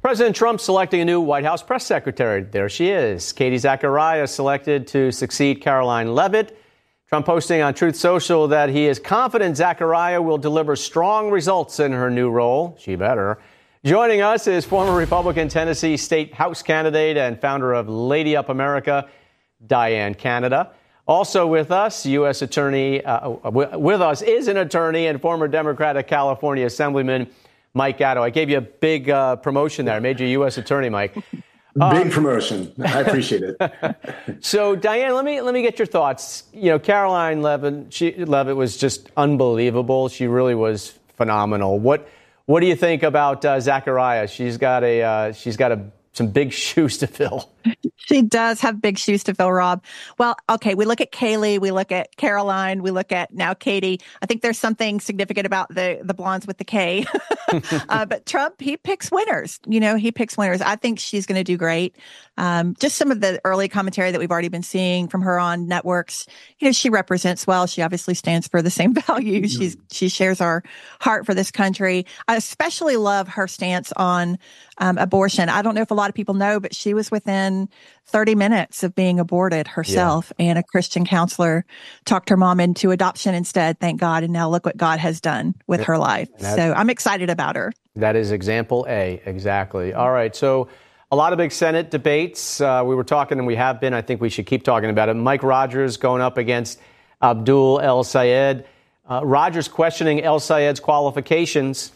President Trump selecting a new White House press secretary. There she is. Katie Zacharias selected to succeed Karoline Leavitt. Trump posting on Truth Social that he is confident Zacharias will deliver strong results in her new role. She better. Joining us is former Republican Tennessee State House candidate and founder of Lady Up America, Diane Canada. Also with us, U.S. Attorney, with us is an attorney and former Democratic California Assemblyman Mike Gatto. I gave you a big promotion there. I made you U.S. Attorney, Mike. Big promotion. I appreciate it. So, Diane, let me get your thoughts. You know, Karoline Leavitt was just unbelievable. She really was phenomenal. What do you think about Zacharias? She's got some big shoes to fill. She does have big shoes to fill, Rob. Well, okay, we look at Kaylee, we look at Karoline, we look at now Katie. I think there's something significant about the blondes with the K. But Trump, he picks winners. You know, he picks winners. I think she's going to do great. Just some of the early commentary that we've already been seeing from her on networks. You know, she represents well. She obviously stands for the same values. She shares our heart for this country. I especially love her stance on abortion. I don't know if a lot of people know, but she was within 30 minutes of being aborted herself, and a Christian counselor talked her mom into adoption instead, thank God. And now look what God has done with her life. So I'm excited about her. That is example A. Exactly. All right. So a lot of big Senate debates. We were talking, and we have been. I think we should keep talking about it. Mike Rogers going up against Abdul El-Sayed. Rogers questioning El-Sayed's qualifications.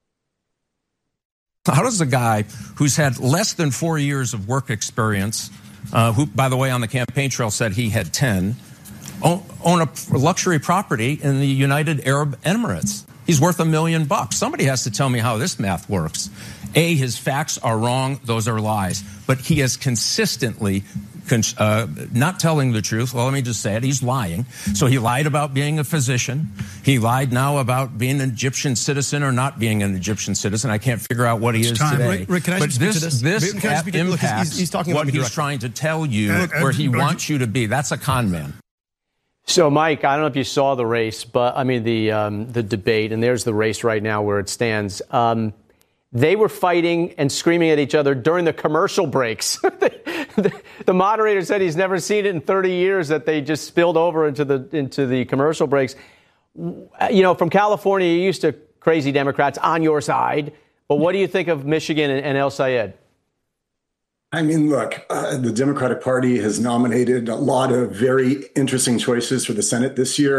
How does a guy who's had less than 4 years of work experience, who, by the way, on the campaign trail said he had 10, own a luxury property in the United Arab Emirates? He's worth $1 million. Somebody has to tell me how this math works. A, his facts are wrong. Those are lies. But he has consistently not telling the truth. Well, let me just say it. He's lying. So he lied about being a physician. He lied now about being an Egyptian citizen or not being an Egyptian citizen. I can't figure out what he is today. Rick, can I but speak to this? This Look, impacts he's talking what about he's trying to tell you, where he wants you to be. That's a con man. So, Mike, I don't know if you saw the race, but I mean the debate, and there's the race right now where it stands. They were fighting and screaming at each other during the commercial breaks. The moderator said he's never seen it in 30 years that they just spilled over into the commercial breaks. You know, from California, you're used to crazy Democrats on your side. But what do you think of Michigan and El-Sayed? I mean, look, the Democratic Party has nominated a lot of very interesting choices for the Senate this year.